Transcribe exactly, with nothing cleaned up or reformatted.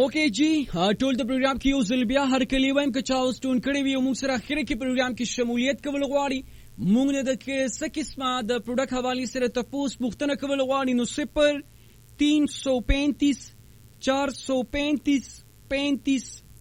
اوکے جی ټول د پروګرام کې یو ځل بیا هر کلی وایم که چا اوس ټون کړی وي او موږ سره اخره کې پروګرام کې شمولیت کول غواړي موږ نه د څه قسمه د پروډکټ حواله سره تاسو پوښتنه کول غواړي نو صفر تین سو پینتیس چار سو پینتیس پینتیس